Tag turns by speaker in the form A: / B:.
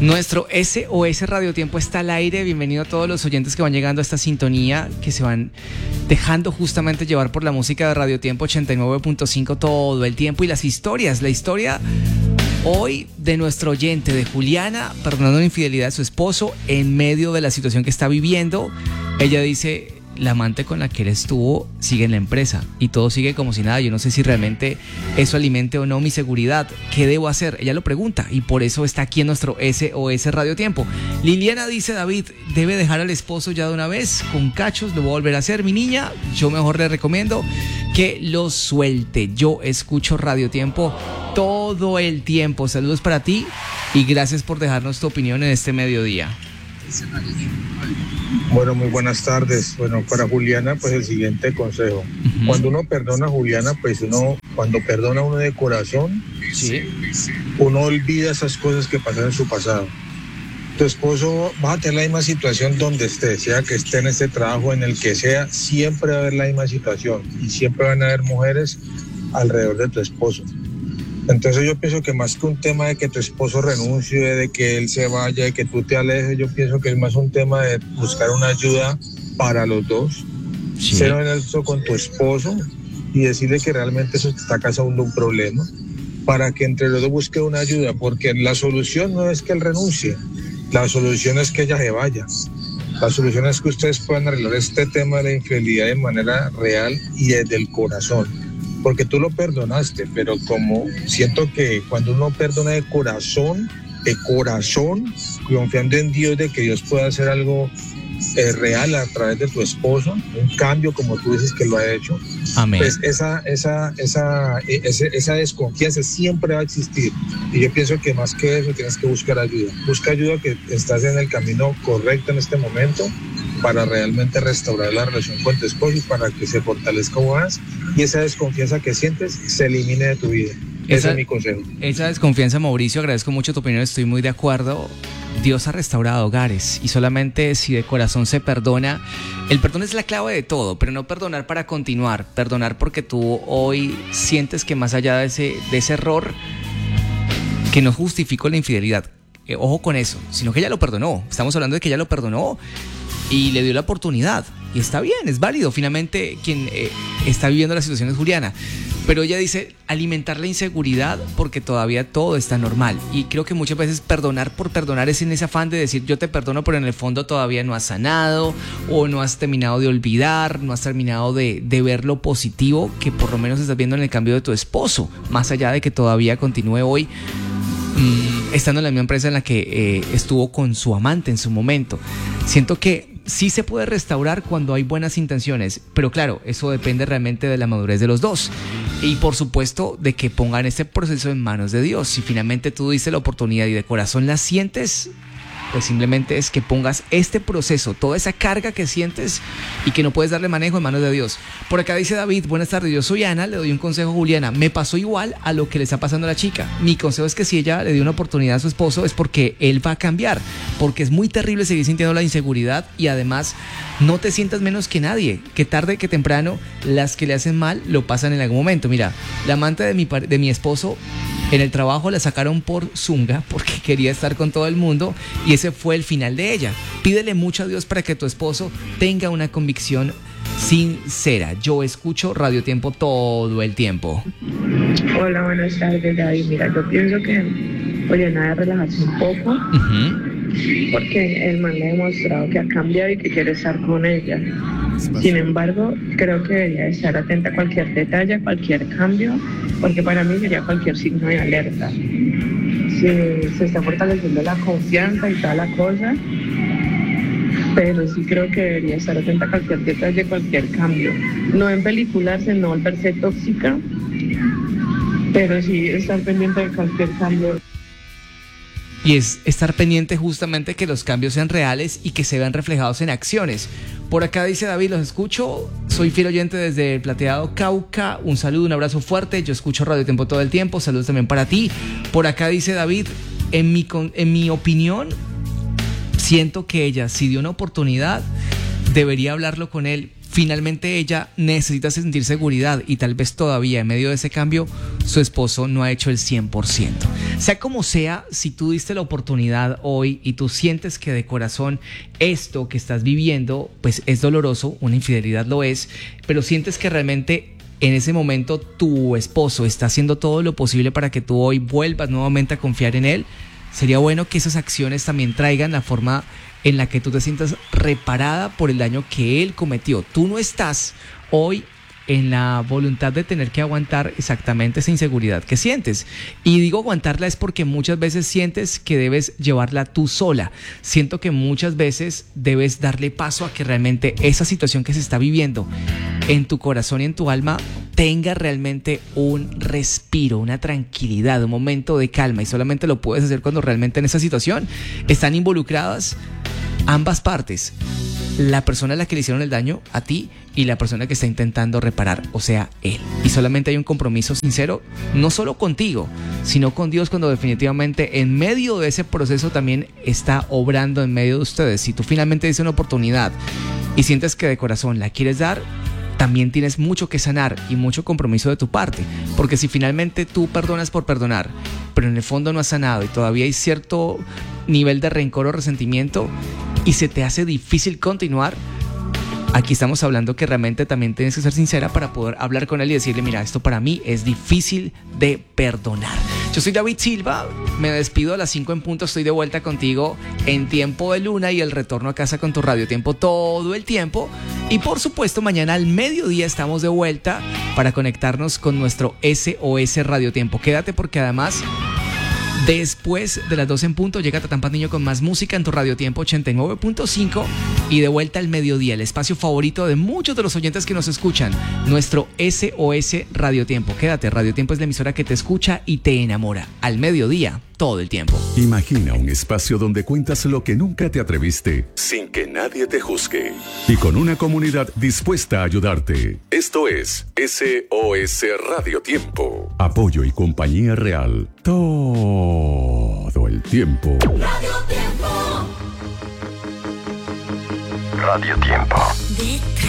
A: Nuestro SOS Radio Tiempo está al aire. Bienvenido a todos los oyentes que van llegando a esta sintonía, que se van dejando justamente llevar por la música de Radio Tiempo 89.5 todo el tiempo y las historias. La historia hoy de nuestro oyente, de Juliana, perdonando la infidelidad de su esposo en medio de la situación que está viviendo. Ella dice: la amante con la que él estuvo sigue en la empresa y todo sigue como si nada. Yo no sé si realmente eso alimente o no mi seguridad. ¿Qué debo hacer? Ella lo pregunta y por eso está aquí en nuestro SOS Radio Tiempo. Liliana dice: David, debe dejar al esposo ya de una vez. Con cachos lo voy a volver a hacer, mi niña. Yo mejor le recomiendo que lo suelte. Yo escucho Radio Tiempo todo el tiempo. Saludos para ti y gracias por dejarnos tu opinión en este mediodía.
B: Bueno, muy buenas tardes. Bueno, para Juliana, pues el siguiente consejo. Cuando uno perdona a Juliana, pues cuando perdona a uno de corazón,
A: sí,
B: uno olvida esas cosas que pasaron en su pasado. Tu esposo va a tener la misma situación donde esté, sea que esté en este trabajo, en el que sea, siempre va a haber la misma situación y siempre van a haber mujeres alrededor de tu esposo. Entonces yo pienso que más que un tema de que tu esposo renuncie, de que él se vaya, de que tú te alejes, yo pienso que es más un tema de buscar una ayuda para los dos. Sí. Ser honesto con tu esposo y decirle que realmente eso te está causando un problema, para que entre los dos busque una ayuda, porque la solución no es que él renuncie, la solución es que ella se vaya. La solución es que ustedes puedan arreglar este tema de la infidelidad de manera real y desde el corazón. Porque tú lo perdonaste, pero como siento que cuando uno perdona de corazón, confiando en Dios de que Dios pueda hacer algo real a través de tu esposo, un cambio como tú dices que lo ha hecho,
A: amén.
B: Pues esa desconfianza siempre va a existir. Y yo pienso que más que eso tienes que buscar ayuda. Busca ayuda, que estás en el camino correcto en este momento para realmente restaurar la relación con tu esposo y para que se fortalezca más y esa desconfianza que sientes se elimine de tu vida. Ese es mi consejo.
A: Esa desconfianza, Mauricio, agradezco mucho tu opinión, estoy muy de acuerdo. Dios ha restaurado hogares y solamente si de corazón se perdona. El perdón es la clave de todo, pero no perdonar para continuar, perdonar porque tú hoy sientes que más allá de ese error que no justificó la infidelidad, ojo con eso, sino que ella lo perdonó. Estamos hablando de que ella lo perdonó y le dio la oportunidad. Y está bien, es válido. Finalmente, quien está viviendo la situación es Juliana. Pero ella dice alimentar la inseguridad porque todavía todo está normal. Y creo que muchas veces perdonar por perdonar es en ese afán de decir yo te perdono, pero en el fondo todavía no has sanado o no has terminado de olvidar, no has terminado de ver lo positivo que por lo menos estás viendo en el cambio de tu esposo. Más allá de que todavía continúe hoy estando en la misma empresa en la que estuvo con su amante en su momento. Siento que sí se puede restaurar cuando hay buenas intenciones, pero claro, eso depende realmente de la madurez de los dos y por supuesto de que pongan este proceso en manos de Dios. Si finalmente tú diste la oportunidad y de corazón la sientes, pues simplemente es que pongas este proceso, toda esa carga que sientes y que no puedes darle manejo en manos de Dios. Por acá dice David: buenas tardes, yo soy Ana, le doy un consejo a Juliana. Me pasó igual a lo que le está pasando a la chica. Mi consejo es que si ella le dio una oportunidad a su esposo es porque él va a cambiar, porque es muy terrible seguir sintiendo la inseguridad y además no te sientas menos que nadie, que tarde que temprano las que le hacen mal lo pasan en algún momento. Mira, la amante de mi esposo en el trabajo la sacaron por zunga porque quería estar con todo el mundo y ese fue el final de ella. Pídele mucho a Dios para que tu esposo tenga una convicción sincera. Yo escucho Radio Tiempo todo el tiempo.
C: Hola, buenas tardes, David. Mira, yo pienso que Juliana debe relajarse un poco porque el man le ha demostrado que ha cambiado y que quiere estar con ella. Sin embargo, creo que debería estar atenta a cualquier detalle, a cualquier cambio, porque para mí sería cualquier signo de alerta. Si se está fortaleciendo la confianza y toda la cosa, pero sí creo que debería estar atenta a cualquier detalle, cualquier cambio. No empelicularse, no volverse tóxica, pero sí estar pendiente de cualquier cambio.
A: Y es estar pendiente justamente que los cambios sean reales y que se vean reflejados en acciones. Por acá dice David: los escucho, soy fiel oyente desde el Plateado Cauca, un saludo, un abrazo fuerte, yo escucho Radio Tiempo todo el tiempo, saludos también para ti. Por acá dice David: en mi opinión, siento que ella, si dio una oportunidad, debería hablarlo con él. Finalmente ella necesita sentir seguridad y tal vez todavía en medio de ese cambio su esposo no ha hecho el 100%. Sea como sea, si tú diste la oportunidad hoy y tú sientes que de corazón esto que estás viviendo pues es doloroso, una infidelidad lo es, pero sientes que realmente en ese momento tu esposo está haciendo todo lo posible para que tú hoy vuelvas nuevamente a confiar en él, sería bueno que esas acciones también traigan la forma en la que tú te sientas reparada por el daño que él cometió. Tú no estás hoy en la voluntad de tener que aguantar exactamente esa inseguridad que sientes. Y digo aguantarla es porque muchas veces sientes que debes llevarla tú sola. Siento que muchas veces debes darle paso a que realmente esa situación que se está viviendo en tu corazón y en tu alma tenga realmente un respiro, una tranquilidad, un momento de calma. Y solamente lo puedes hacer cuando realmente en esa situación están involucradas ambas partes. La persona a la que le hicieron el daño, a ti, y la persona que está intentando reparar, o sea, él. Y solamente hay un compromiso sincero, no solo contigo, sino con Dios, cuando definitivamente en medio de ese proceso también está obrando en medio de ustedes. Si tú finalmente dices una oportunidad y sientes que de corazón la quieres dar, también tienes mucho que sanar y mucho compromiso de tu parte. Porque si finalmente tú perdonas por perdonar, pero en el fondo no has sanado y todavía hay cierto nivel de rencor o resentimiento y se te hace difícil continuar, aquí estamos hablando que realmente también tienes que ser sincera para poder hablar con él y decirle: mira, esto para mí es difícil de perdonar. Yo soy David Silva, me despido a las 5 en punto, estoy de vuelta contigo en Tiempo de Luna y el retorno a casa con tu Radio Tiempo todo el tiempo. Y por supuesto mañana al mediodía estamos de vuelta para conectarnos con nuestro SOS Radio Tiempo. Quédate porque además después de las 12 en punto llega Tatán Patiño con más música en tu Radio Tiempo 89.5 y de vuelta al mediodía, el espacio favorito de muchos de los oyentes que nos escuchan, nuestro SOS Radio Tiempo. Quédate, Radio Tiempo es la emisora que te escucha y te enamora al mediodía todo el tiempo.
D: Imagina un espacio donde cuentas lo que nunca te atreviste, sin que nadie te juzgue, y con una comunidad dispuesta a ayudarte. Esto es SOS Radio Tiempo. Apoyo y compañía real todo el tiempo.
E: Radio Tiempo. Radio Tiempo.